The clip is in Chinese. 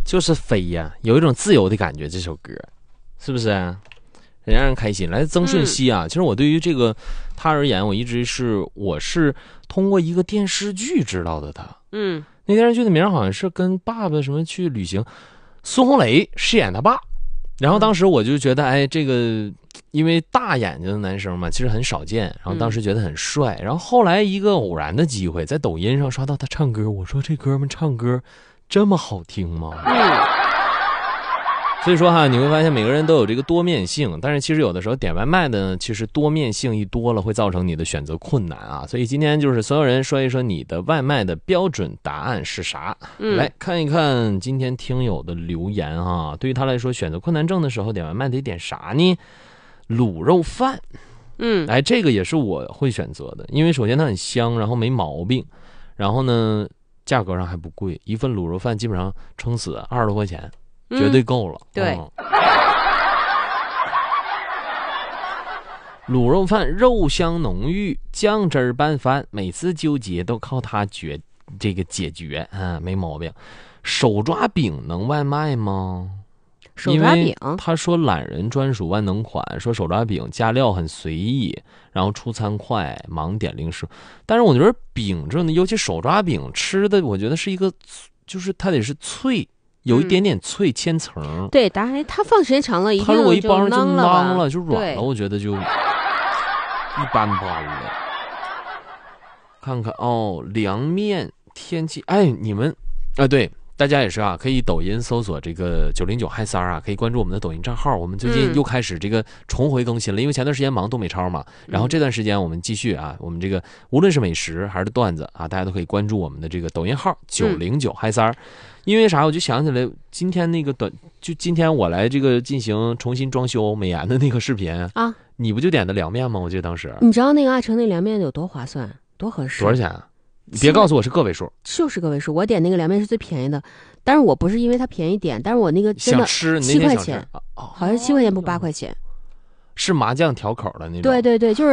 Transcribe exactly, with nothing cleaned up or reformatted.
就是飞呀，有一种自由的感觉。这首歌是不是很让人开心？来自曾舜晞啊、嗯，其实我对于这个他而言，我一直是我是通过一个电视剧知道的他。 嗯， 那电视剧的名好像是跟爸爸什么去旅行，孙红雷饰演他爸。然后当时我就觉得，哎，这个因为大眼睛的男生嘛，其实很少见。然后当时觉得很帅。嗯、然后后来一个偶然的机会，在抖音上刷到他唱歌，我说这哥们唱歌这么好听吗？ 嗯。 所以说哈，你会发现每个人都有这个多面性，但是其实有的时候点外卖的，其实多面性一多了，会造成你的选择困难啊。所以今天就是所有人说一说你的外卖的标准答案是啥？嗯、来看一看今天听友的留言啊。对于他来说，选择困难症的时候点外卖得点啥呢？卤肉饭。 嗯， 哎，这个也是我会选择的，因为首先它很香，然后没毛病，然后呢价格上还不贵，一份卤肉饭基本上撑死二十多块钱。绝对够了、 嗯、对、 嗯、卤肉饭肉香浓郁，酱汁拌饭，每次纠结都靠它决这个解决啊，没毛病。手抓饼能外卖吗？ 手抓饼他说懒人专属万能款，说手抓饼加料很随意，然后出餐快，盲点零食。但是我觉得饼这种，尤其手抓饼吃的，我觉得是一个，就是它得是脆。有一点点脆千层、嗯， 对，当然它放时间长了，一定它如果一包上就囊了，就软了，我觉得就一般般了。看看哦，凉面天气，哎，你们啊，对，大家也是啊，可以抖音搜索这个九零九嗨三啊，可以关注我们的抖音账号。我们最近又开始这个重回更新了，嗯、因为前段时间忙东北超嘛，然后这段时间我们继续啊，我们这个无论是美食还是段子啊，大家都可以关注我们的这个抖音号九零九嗨三。因为啥？我就想起来今天那个短，就今天我来这个进行重新装修美颜的那个视频啊，你不就点的凉面吗？我记得当时， 你知道那个爱城那凉面有多划算，多合适？ 多少钱啊？你别告诉我是个位数， 就是个位数。我点那个凉面是最便宜的，但是我不是因为它便宜点，但是我那个真的七块钱，好像七块钱不八块钱， 是麻酱调口的那种。 对对对，就是。